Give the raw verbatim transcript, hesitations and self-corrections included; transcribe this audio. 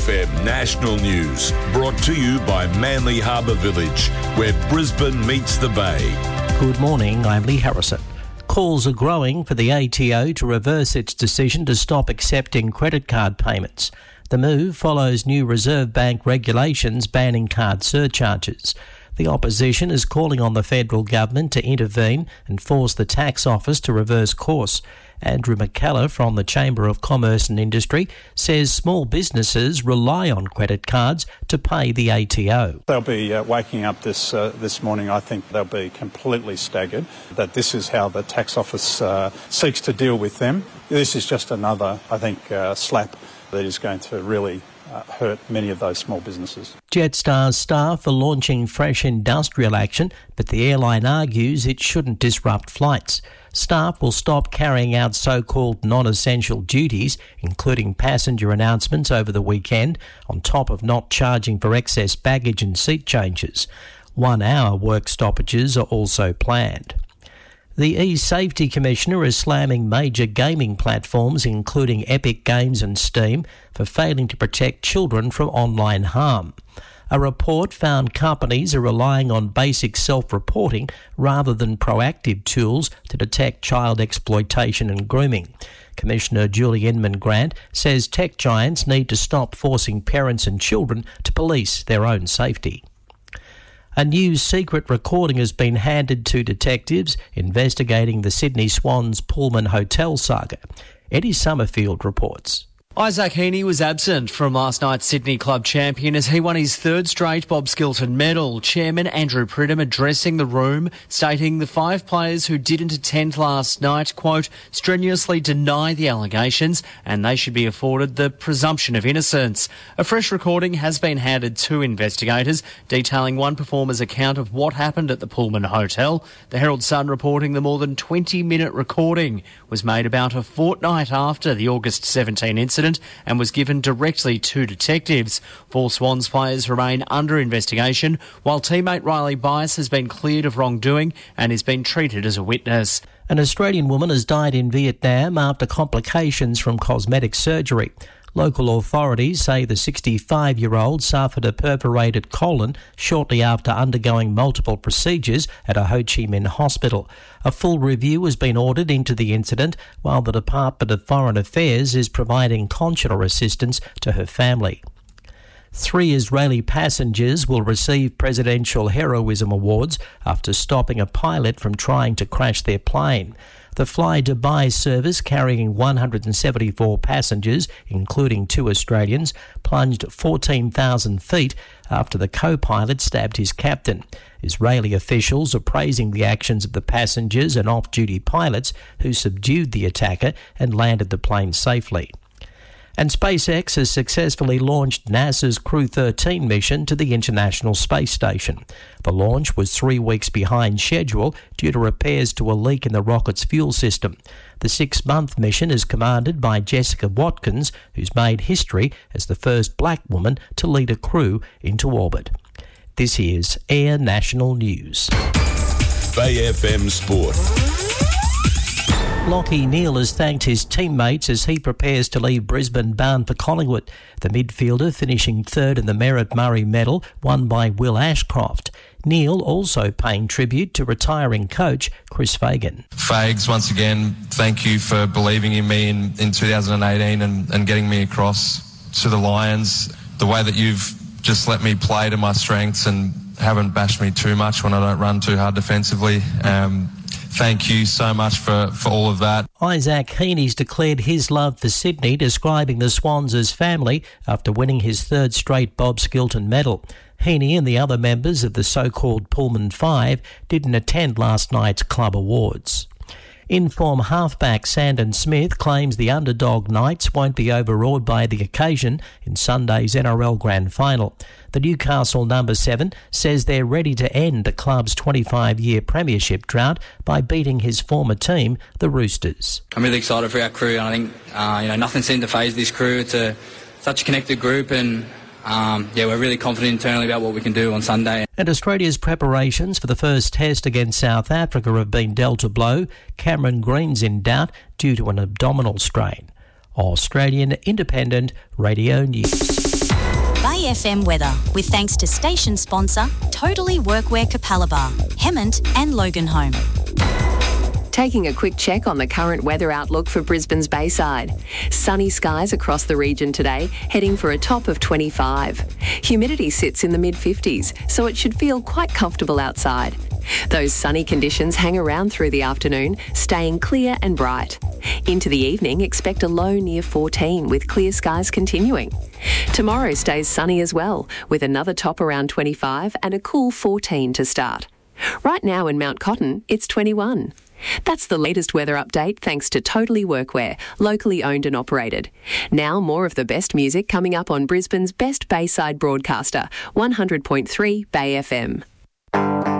F M National News, brought to you by Manly Harbour Village, where Brisbane meets the Bay. Good morning, I'm Lee Harrison. Calls are growing for the A T O to reverse its decision to stop accepting credit card payments. The move follows new Reserve Bank regulations banning card surcharges. The opposition is calling on the federal government to intervene and force the tax office to reverse course. Andrew McKellar from the Chamber of Commerce and Industry says small businesses rely on credit cards to pay the A T O. They'll be uh, waking up this uh, this morning. I think they'll be completely staggered that this is how the tax office uh, seeks to deal with them. This is just another, I think, uh, slap that is going to really Uh, hurt many of those small businesses. Jetstar's staff are launching fresh industrial action, but the airline argues it shouldn't disrupt flights. Staff will stop carrying out so-called non-essential duties, including passenger announcements over the weekend, on top of not charging for excess baggage and seat changes. One-hour work stoppages are also planned. The E-Safety Commissioner is slamming major gaming platforms, including Epic Games and Steam, for failing to protect children from online harm. A report found companies are relying on basic self-reporting rather than proactive tools to detect child exploitation and grooming. Commissioner Julie Inman-Grant says tech giants need to stop forcing parents and children to police their own safety. A new secret recording has been handed to detectives investigating the Sydney Swans Pullman Hotel saga. Eddie Summerfield reports. Isaac Heaney was absent from last night's Sydney Club champion as he won his third straight Bob Skilton medal. Chairman Andrew Pridham addressing the room, stating the five players who didn't attend last night, quote, strenuously deny the allegations and they should be afforded the presumption of innocence. A fresh recording has been handed to investigators, detailing one performer's account of what happened at the Pullman Hotel. The Herald Sun reporting the more than twenty-minute recording was made about a fortnight after the August seventeenth incident and was given directly to detectives. Four Swans players remain under investigation, while teammate Riley Bias has been cleared of wrongdoing and is being treated as a witness. An Australian woman has died in Vietnam after complications from cosmetic surgery. Local authorities say the sixty-five-year-old suffered a perforated colon shortly after undergoing multiple procedures at a Ho Chi Minh hospital. A full review has been ordered into the incident, while the Department of Foreign Affairs is providing consular assistance to her family. Three Israeli passengers will receive Presidential Heroism Awards after stopping a pilot from trying to crash their plane. The Fly Dubai service, carrying one hundred seventy-four passengers, including two Australians, plunged fourteen thousand feet after the co-pilot stabbed his captain. Israeli officials are praising the actions of the passengers and off-duty pilots who subdued the attacker and landed the plane safely. And SpaceX has successfully launched NASA's Crew thirteen mission to the International Space Station. The launch was three weeks behind schedule due to repairs to a leak in the rocket's fuel system. The six-month mission is commanded by Jessica Watkins, who's made history as the first black woman to lead a crew into orbit. This is Air National News. Bay F M Sport. Lachie Neale has thanked his teammates as he prepares to leave Brisbane bound for Collingwood. The midfielder finishing third in the Merritt Murray medal won by Will Ashcroft. Neale also paying tribute to retiring coach Chris Fagan. Fags, once again, thank you for believing in me in, in two thousand eighteen and, and getting me across to the Lions. The way that you've just let me play to my strengths and haven't bashed me too much when I don't run too hard defensively. Um, Thank you so much for, for all of that. Isaac Heaney's declared his love for Sydney, describing the Swans as family after winning his third straight Bob Skilton medal. Heaney and the other members of the so-called Pullman Five didn't attend last night's club awards. In-form halfback Sandon Smith claims the underdog Knights won't be overawed by the occasion in Sunday's N R L Grand Final. The Newcastle number seven says they're ready to end the club's twenty-five-year premiership drought by beating his former team, the Roosters. I'm really excited for our crew, and I think uh, you know nothing seemed to faze this crew. It's a, such a connected group, and Um, yeah, we're really confident internally about what we can do on Sunday. And Australia's preparations for the first test against South Africa have been dealt a blow. Cameron Green's in doubt due to an abdominal strain. Australian Independent Radio News. Bay F M weather, with thanks to station sponsor Totally Workwear Capalaba, Hemmant and Loganholme. Taking a quick check on the current weather outlook for Brisbane's Bayside. Sunny skies across the region today, heading for a top of twenty-five. Humidity sits in the mid fifties, so it should feel quite comfortable outside. Those sunny conditions hang around through the afternoon, staying clear and bright. Into the evening, expect a low near fourteen, with clear skies continuing. Tomorrow stays sunny as well, with another top around twenty-five and a cool fourteen to start. Right now in Mount Cotton, it's twenty-one. That's the latest weather update thanks to Totally Workwear, locally owned and operated. Now more of the best music coming up on Brisbane's best Bayside broadcaster, one hundred point three Bay F M.